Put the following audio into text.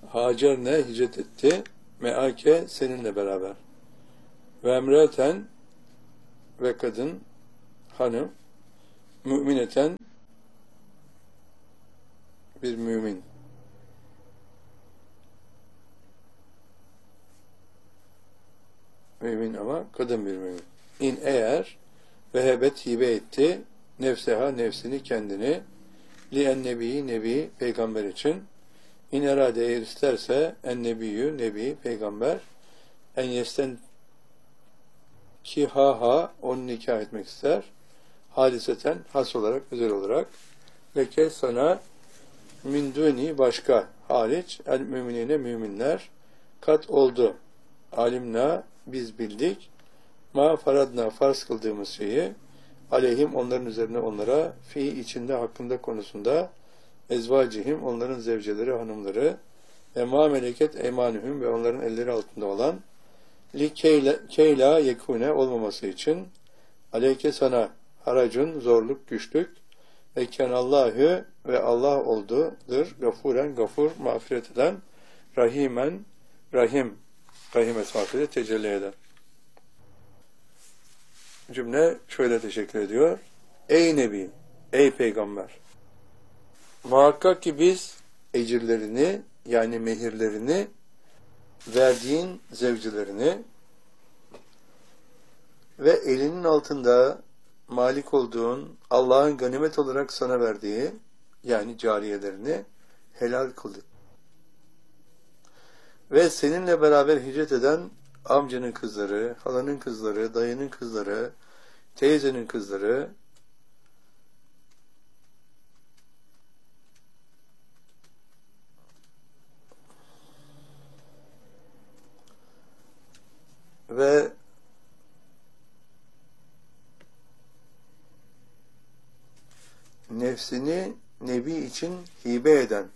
Hacer ne? Hicret etti. Meake seninle beraber. Ve emreten ve kadın, hanım, mümineten bir mümin. Mümin ama kadın bir mümin. İn eğer vehebet hibe etti nefseha nefsini kendini li en nebi nebi peygamber için in erade eğer isterse en nebiyyü nebi peygamber en yesten ki ha onu nikah etmek ister hadiseten has olarak özel olarak leke sana min duni başka hariç el müminine müminler kat oldu alimna biz bildik ma faradna farz kıldığımız şeyi aleyhim onların üzerine onlara fi içinde hakkında konusunda ezvacihim onların zevceleri hanımları ve ma meleket eymanuhum ve onların elleri altında olan li keyla yekune olmaması için aleyke sana haracun zorluk güçlük ve kenallahu ve Allah oldudur gafuren gafur mağfiret eden rahimen rahim esmasıyla tecelli eder. Cümle şöyle teşekkür ediyor. Ey Nebi, ey Peygamber! Muhakkak ki biz ecirlerini yani mehirlerini verdiğin zevcilerini ve elinin altında malik olduğun Allah'ın ganimet olarak sana verdiği yani cariyelerini helal kıldık. Ve seninle beraber hicret eden amcanın kızları, halanın kızları, dayının kızları, teyzenin kızları ve nefsini Nebi için hibe eden